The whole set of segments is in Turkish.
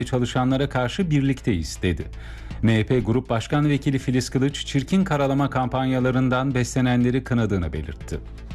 çalışanlara karşı birlikteyiz dedi. MHP Grup Başkan Vekili Filiz Kılıç, çirkin karalama kampanyalarından beslenenleri kınadığını belirtti.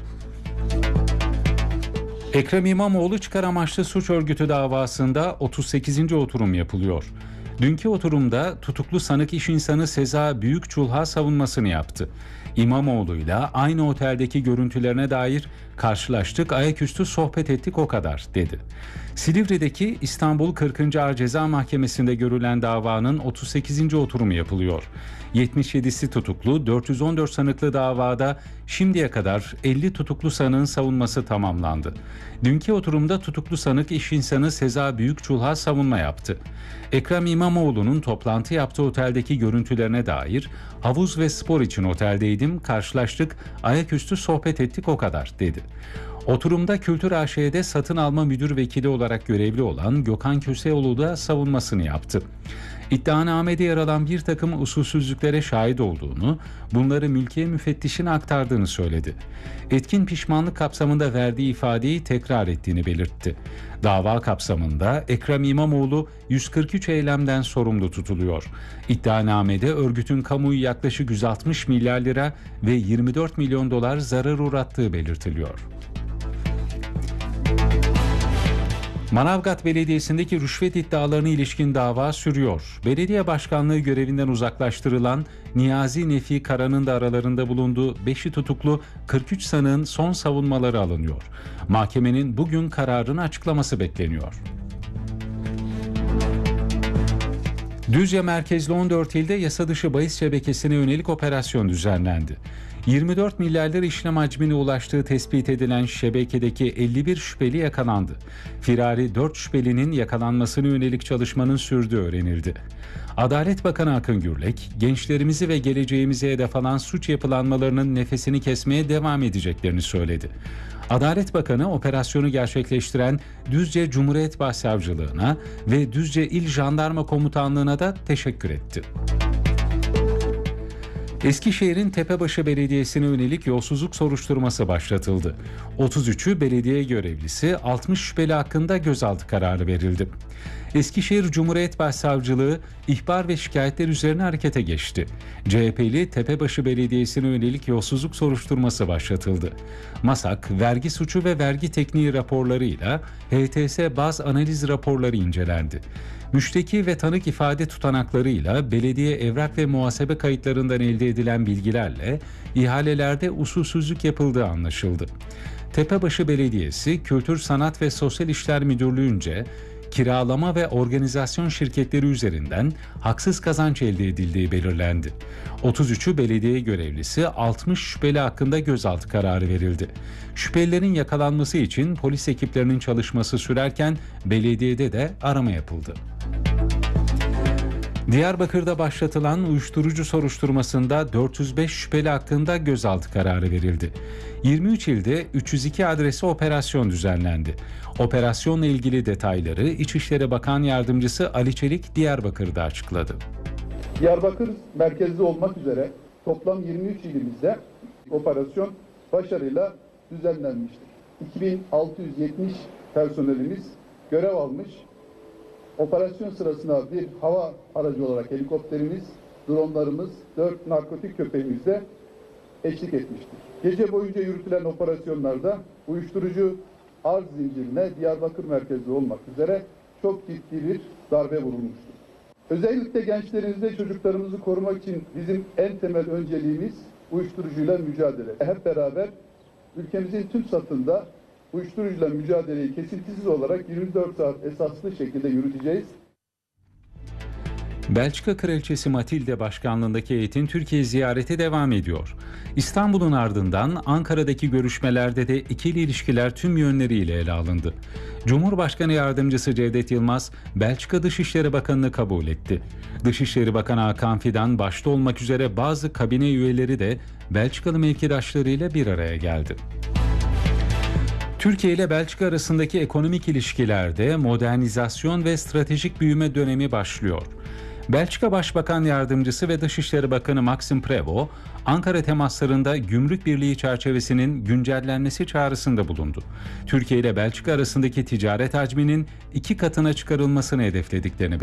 Ekrem İmamoğlu çıkar amaçlı suç örgütü davasında 38. oturum yapılıyor. Dünkü oturumda tutuklu sanık iş insanı Seza Büyükçulha savunmasını yaptı. İmamoğlu'yla aynı oteldeki görüntülerine dair karşılaştık, ayaküstü sohbet ettik o kadar dedi. Silivri'deki İstanbul 40. Ağır Ceza Mahkemesi'nde görülen davanın 38. oturumu yapılıyor. 77'si tutuklu, 414 sanıklı davada şimdiye kadar 50 tutuklu sanığın savunması tamamlandı. Dünkü oturumda tutuklu sanık iş insanı Seza Büyükçulha savunma yaptı. Ekrem İmamoğlu'nun toplantı yaptığı oteldeki görüntülerine dair havuz ve spor için oteldeydim, karşılaştık, ayaküstü sohbet ettik o kadar dedi. Oturumda Kültür AŞ'de satın alma müdür vekili olarak görevli olan Gökhan Köseoğlu da savunmasını yaptı. İddianamede yer alan bir takım usulsüzlüklere şahit olduğunu, bunları mülkiye müfettişine aktardığını söyledi. Etkin pişmanlık kapsamında verdiği ifadeyi tekrar ettiğini belirtti. Dava kapsamında Ekrem İmamoğlu 143 eylemden sorumlu tutuluyor. İddianamede örgütün kamuoyu yaklaşık 160 milyar lira ve 24 milyon dolar zarar uğrattığı belirtiliyor. Manavgat Belediyesi'ndeki rüşvet iddialarına ilişkin dava sürüyor. Belediye başkanlığı görevinden uzaklaştırılan Niyazi Nefi Kara'nın da aralarında bulunduğu 5'i tutuklu 43 sanığın son savunmaları alınıyor. Mahkemenin bugün kararını açıklaması bekleniyor. Düzce merkezli 14 ilde yasa dışı bahis şebekesine yönelik operasyon düzenlendi. 24 milyar lira işlem hacmine ulaştığı tespit edilen şebekedeki 51 şüpheli yakalandı. Firari 4 şüphelinin yakalanmasına yönelik çalışmanın sürdüğü öğrenildi. Adalet Bakanı Akın Gürlek, gençlerimizi ve geleceğimizi hedef alan suç yapılanmalarının nefesini kesmeye devam edeceklerini söyledi. Adalet Bakanı operasyonu gerçekleştiren Düzce Cumhuriyet Başsavcılığına ve Düzce İl Jandarma Komutanlığı'na da teşekkür etti. Eskişehir'in Tepebaşı Belediyesi'ne yönelik yolsuzluk soruşturması başlatıldı. 33'ü belediye görevlisi, 60 şüpheli hakkında gözaltı kararı verildi. Eskişehir Cumhuriyet Başsavcılığı ihbar ve şikayetler üzerine harekete geçti. CHP'li Tepebaşı Belediyesi'ne yönelik yolsuzluk soruşturması başlatıldı. MASAK, vergi suçu ve vergi tekniği raporlarıyla HTS baz analiz raporları incelendi. Müşteki ve tanık ifade tutanaklarıyla belediye evrak ve muhasebe kayıtlarından elde edilen bilgilerle ihalelerde usulsüzlük yapıldığı anlaşıldı. Tepebaşı Belediyesi, Kültür, Sanat ve Sosyal İşler Müdürlüğü'nce kiralama ve organizasyon şirketleri üzerinden haksız kazanç elde edildiği belirlendi. 33'ü belediye görevlisi, 60 şüpheli hakkında gözaltı kararı verildi. Şüphelilerin yakalanması için polis ekiplerinin çalışması sürerken belediyede de arama yapıldı. Diyarbakır'da başlatılan uyuşturucu soruşturmasında 405 şüpheli hakkında gözaltı kararı verildi. 23 ilde 302 adrese operasyon düzenlendi. Operasyonla ilgili detayları İçişleri Bakan Yardımcısı Ali Çelik Diyarbakır'da açıkladı. Diyarbakır merkezli olmak üzere toplam 23 ilimizde operasyon başarıyla düzenlenmiştir. 2670 personelimiz görev almış. Operasyon sırasında bir hava aracı olarak helikopterimiz, dronlarımız, 4 narkotik köpeğimizle eşlik etmiştir. Gece boyunca yürütülen operasyonlarda uyuşturucu arz zincirine Diyarbakır merkezli olmak üzere çok ciddi bir darbe vurulmuştur. Özellikle gençlerimizde çocuklarımızı korumak için bizim en temel önceliğimiz uyuşturucuyla mücadele. Hep beraber ülkemizin tüm satında uyuşturucuyla mücadeleyi kesintisiz olarak 24 saat esaslı şekilde yürüteceğiz. Belçika Kraliçesi Matilde başkanlığındaki heyetin Türkiye ziyareti devam ediyor. İstanbul'un ardından Ankara'daki görüşmelerde de ikili ilişkiler tüm yönleriyle ele alındı. Cumhurbaşkanı Yardımcısı Cevdet Yılmaz, Belçika Dışişleri Bakanı'nı kabul etti. Dışişleri Bakanı Hakan Fidan başta olmak üzere bazı kabine üyeleri de Belçikalı mevkidaşlarıyla bir araya geldi. Türkiye ile Belçika arasındaki ekonomik ilişkilerde modernizasyon ve stratejik büyüme dönemi başlıyor. Belçika Başbakan Yardımcısı ve Dışişleri Bakanı Maxime Prevot, Ankara temaslarında gümrük birliği çerçevesinin güncellenmesi çağrısında bulundu. Türkiye ile Belçika arasındaki ticaret hacminin 2 katına çıkarılmasını hedeflediklerini belirtti.